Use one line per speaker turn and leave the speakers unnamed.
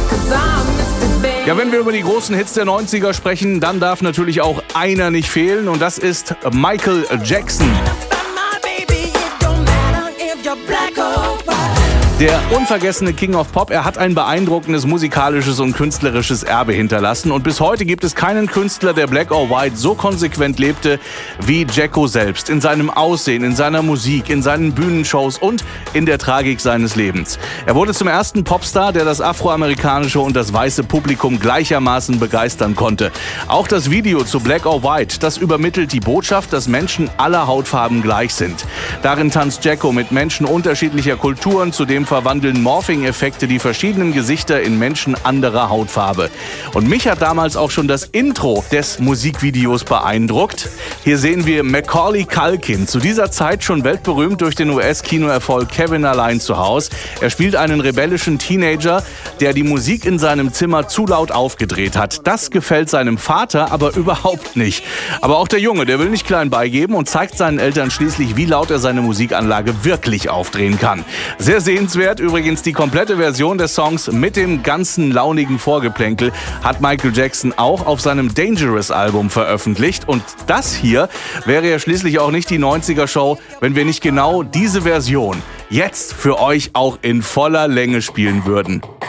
Ja, wenn wir über die großen Hits der 90er sprechen, dann darf natürlich auch einer nicht fehlen und das ist Michael Jackson. Der unvergessene King of Pop, er hat ein beeindruckendes musikalisches und künstlerisches Erbe hinterlassen und bis heute gibt es keinen Künstler, der Black or White so konsequent lebte wie Jacko selbst. In seinem Aussehen, in seiner Musik, in seinen Bühnenshows und in der Tragik seines Lebens. Er wurde zum ersten Popstar, der das afroamerikanische und das weiße Publikum gleichermaßen begeistern konnte. Auch das Video zu Black or White, das übermittelt die Botschaft, dass Menschen aller Hautfarben gleich sind. Darin tanzt Jacko mit Menschen unterschiedlicher Kulturen, zudem verwandeln Morphing-Effekte die verschiedenen Gesichter in Menschen anderer Hautfarbe. Und mich hat damals auch schon das Intro des Musikvideos beeindruckt. Hier sehen wir Macaulay Culkin, zu dieser Zeit schon weltberühmt durch den US-Kinoerfolg Kevin allein zu Haus. Er spielt einen rebellischen Teenager, der die Musik in seinem Zimmer zu laut aufgedreht hat. Das gefällt seinem Vater aber überhaupt nicht. Aber auch der Junge, der will nicht klein beigeben und zeigt seinen Eltern schließlich, wie laut er seine Musikanlage wirklich aufdrehen kann. Sehr sehenswert. Übrigens die komplette Version des Songs mit dem ganzen launigen Vorgeplänkel hat Michael Jackson auch auf seinem Dangerous-Album veröffentlicht. Und das hier wäre ja schließlich auch nicht die 90er-Show, wenn wir nicht genau diese Version jetzt für euch auch in voller Länge spielen würden.